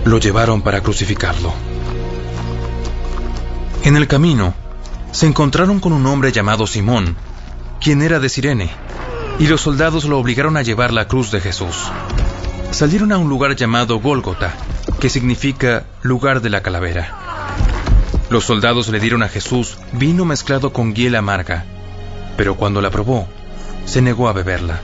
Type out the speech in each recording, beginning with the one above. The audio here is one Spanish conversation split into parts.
lo llevaron para crucificarlo. En el camino, se encontraron con un hombre llamado Simón, quien era de Cirene, y los soldados lo obligaron a llevar la cruz de Jesús. Salieron a un lugar llamado Gólgota, que significa lugar de la calavera. Los soldados le dieron a Jesús vino mezclado con hiel amarga, pero cuando la probó, se negó a beberla.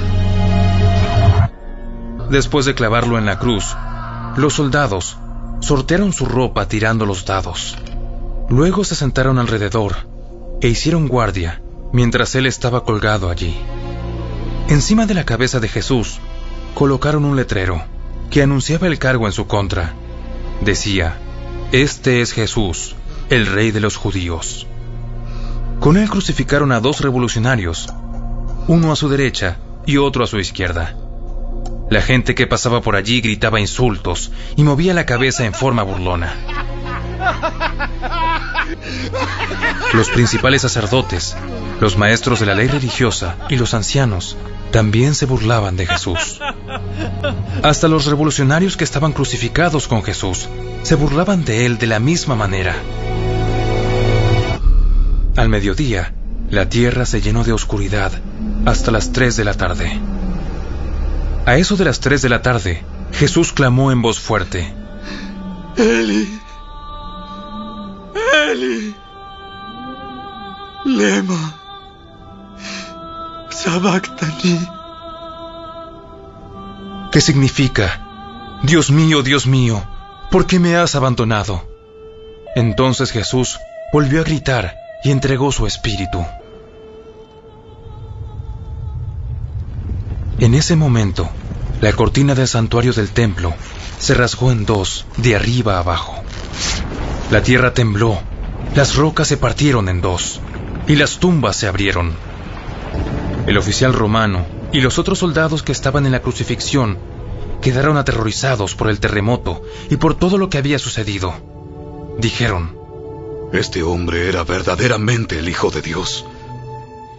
Después de clavarlo en la cruz, los soldados sortearon su ropa tirando los dados. Luego se sentaron alrededor e hicieron guardia mientras él estaba colgado allí. Encima de la cabeza de Jesús colocaron un letrero que anunciaba el cargo en su contra. Decía: "Este es Jesús, el Rey de los Judíos". Con él crucificaron a 2 revolucionarios, uno a su derecha y otro a su izquierda. La gente que pasaba por allí gritaba insultos y movía la cabeza en forma burlona. Los principales sacerdotes, los maestros de la ley religiosa y los ancianos también se burlaban de Jesús. Hasta los revolucionarios que estaban crucificados con Jesús se burlaban de él de la misma manera. Al mediodía, la tierra se llenó de oscuridad hasta las 3 de la tarde. A eso de las 3 de la tarde, Jesús clamó en voz fuerte: Eli, Eli, lema sabactani. ¿Qué significa: Dios mío, ¿por qué me has abandonado? Entonces Jesús volvió a gritar y entregó su espíritu. En ese momento, la cortina del santuario del templo se rasgó en 2, de arriba a abajo. La tierra tembló, las rocas se partieron en 2, y las tumbas se abrieron. El oficial romano y los otros soldados que estaban en la crucifixión quedaron aterrorizados por el terremoto y por todo lo que había sucedido. Dijeron: Este hombre era verdaderamente el Hijo de Dios.